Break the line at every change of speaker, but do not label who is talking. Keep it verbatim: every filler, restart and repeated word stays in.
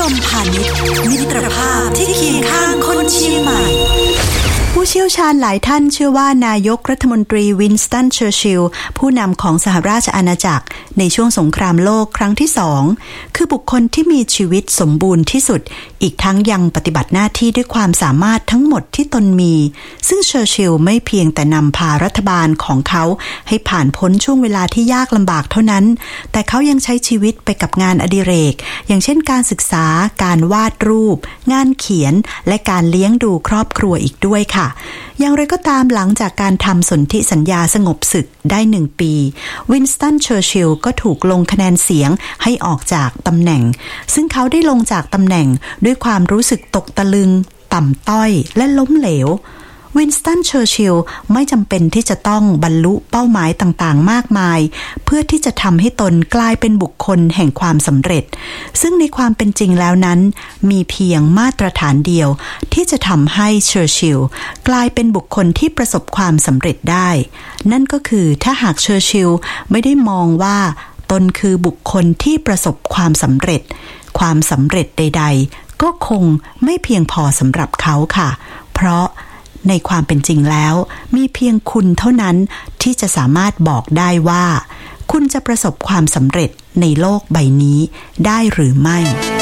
มพาณิชย์มิตรภาพที่เคียงข้างคนเชียงใหม่ผู้เชี่ยวชาญหลายท่านเชื่อว่านายกรัฐมนตรีวินสตันเชอร์ชิลล์ผู้นำของสหราชอาณาจักรในช่วงสงครามโลกครั้งที่สองคือบุคคลที่มีชีวิตสมบูรณ์ที่สุดอีกทั้งยังปฏิบัติหน้าที่ด้วยความสามารถทั้งหมดที่ตนมีซึ่งเชอร์ชิลล์ไม่เพียงแต่นำพารัฐบาลของเขาให้ผ่านพ้นช่วงเวลาที่ยากลำบากเท่านั้นแต่เขายังใช้ชีวิตไปกับงานอดิเรกอย่างเช่นการศึกษาการวาดรูปงานเขียนและการเลี้ยงดูครอบครัวอีกด้วยค่ะอย่างไรก็ตามหลังจากการทำสนธิสัญญาสงบศึกได้หนึ่งปีวินสตันเชอร์ชิลล์ก็ถูกลงคะแนนเสียงให้ออกจากตำแหน่งซึ่งเขาได้ลงจากตำแหน่งด้วยความรู้สึกตกตะลึงต่ำต้อยและล้มเหลววินสตันเชอร์ชิลล์ไม่จำเป็นที่จะต้องบรรลุเป้าหมายต่างๆมากมายเพื่อที่จะทำให้ตนกลายเป็นบุคคลแห่งความสำเร็จซึ่งในความเป็นจริงแล้วนั้นมีเพียงมาตรฐานเดียวที่จะทำให้เชอร์ชิลล์กลายเป็นบุคคลที่ประสบความสำเร็จได้นั่นก็คือถ้าหากเชอร์ชิลล์ไม่ได้มองว่าตนคือบุคคลที่ประสบความสำเร็จความสำเร็จใดๆก็คงไม่เพียงพอสำหรับเขาค่ะเพราะในความเป็นจริงแล้วมีเพียงคุณเท่านั้นที่จะสามารถบอกได้ว่าคุณจะประสบความสำเร็จในโลกใบนี้ได้หรือไม่